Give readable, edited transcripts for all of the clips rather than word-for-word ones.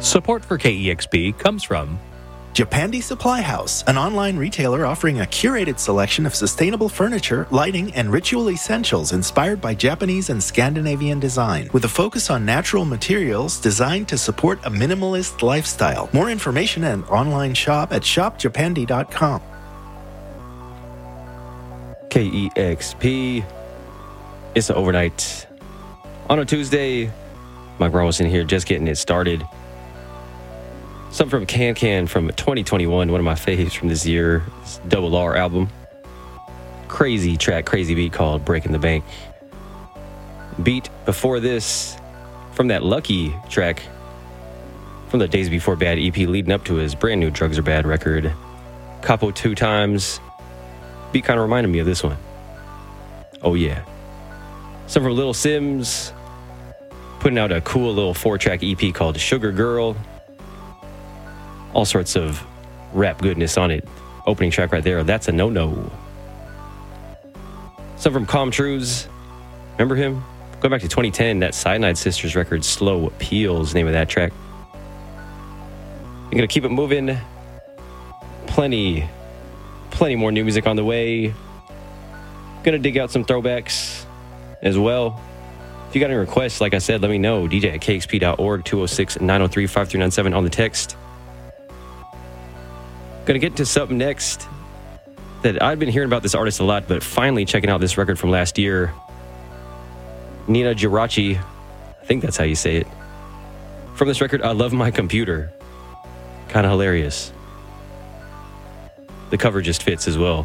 Support for KEXP comes from Japandi Supply House, an online retailer offering a curated selection of sustainable furniture, lighting, and ritual essentials inspired by Japanese and Scandinavian design, with a focus on natural materials designed to support a minimalist lifestyle. More information and online shop at shopjapandi.com. KEXP. It's an overnight on a Tuesday. Mike Robinson here, just getting it started. Something from Can from 2021, one of my faves from this year. It's Double R album. Crazy track, crazy beat called Breaking the Bank. Beat before this from that Lucky track from the Days Before Bad EP leading up to his brand new Drugs Are Bad record. Capo 2 times. Beat kind of reminded me of this one. Oh yeah. Some from Little Sims putting out a cool little 4-track EP called Sugar Girl. All sorts of rap goodness on it. Opening track right there, That's a No-No. Some from Calm Trues. Remember him? Going back to 2010, that Cyanide Sisters record, Slow Peels, name of that track. You're going to keep it moving. Plenty more new music on the way. Going to dig out some throwbacks as well. If you got any requests, like I said, let me know. DJ at kxp.org, 206-903-5397 on the text. Gonna get to something next that I've been hearing about this artist a lot, but finally checking out this record from last year. Nina Girachi, I think that's how you say it. From this record, I Love My Computer. Kind of hilarious. The cover just fits as well.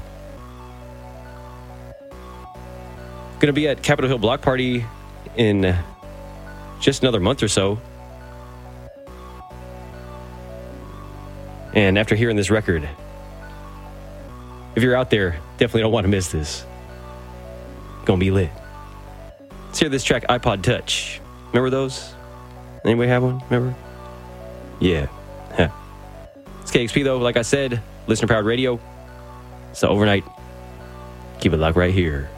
Gonna be at Capitol Hill Block Party in just another month or so. And after hearing this record, if you're out there, definitely don't want to miss this. Gonna be lit. Let's hear this track, iPod Touch. Remember those? Anybody have one? Remember? Yeah. It's KXP though, like I said, listener-powered radio. So overnight, keep it locked right here.